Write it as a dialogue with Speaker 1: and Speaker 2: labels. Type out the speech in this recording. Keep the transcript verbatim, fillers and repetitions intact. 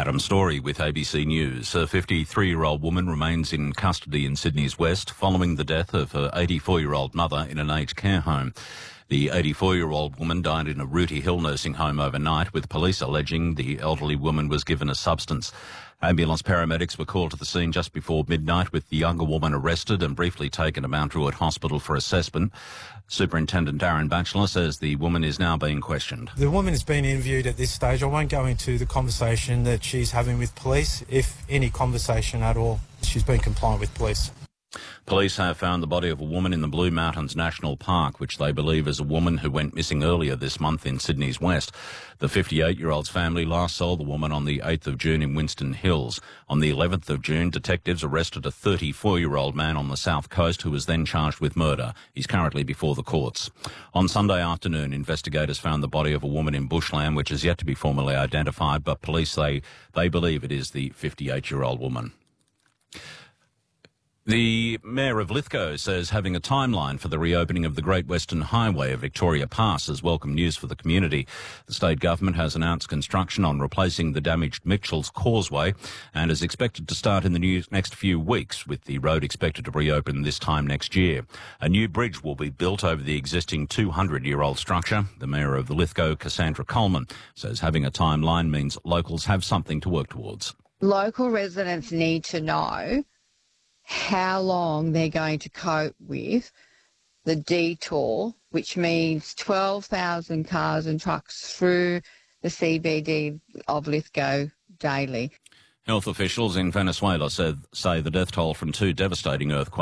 Speaker 1: Adam Story with A B C News. A fifty-three-year-old woman remains in custody in Sydney's West following the death of her eighty-four-year-old mother in an aged care home. The eighty-four-year-old woman died in a Rooty Hill nursing home overnight, with police alleging the elderly woman was given a substance. Ambulance paramedics were called to the scene just before midnight, with the younger woman arrested and briefly taken to Mount Druitt Hospital for assessment. Superintendent Darren Batchelor says the woman is now being questioned.
Speaker 2: The woman has been interviewed at this stage. I won't go into the conversation that she's having with police, if any conversation at all. She's been compliant with police.
Speaker 1: Police have found the body of a woman in the Blue Mountains National Park, which they believe is a woman who went missing earlier this month in Sydney's West. The fifty-eight-year-old's family last saw the woman on the eighth of June in Winston Hills. On the eleventh of June, detectives arrested a thirty-four-year-old man on the south coast who was then charged with murder. He's currently before the courts. On Sunday afternoon, investigators found the body of a woman in Bushland, which is yet to be formally identified, but police say they believe it is the fifty-eight-year-old woman. The Mayor of Lithgow says having a timeline for the reopening of the Great Western Highway at Victoria Pass is welcome news for the community. The state government has announced construction on replacing the damaged Mitchell's Causeway and is expected to start in the new, next few weeks, with the road expected to reopen this time next year. A new bridge will be built over the existing two hundred year old structure. The Mayor of Lithgow, Cassandra Coleman, says having a timeline means locals have something to work towards.
Speaker 3: Local residents need to know how long they're going to cope with the detour, which means twelve thousand cars and trucks through the C B D of Lithgow daily.
Speaker 1: Health officials in Venezuela said, say the death toll from two devastating earthquakes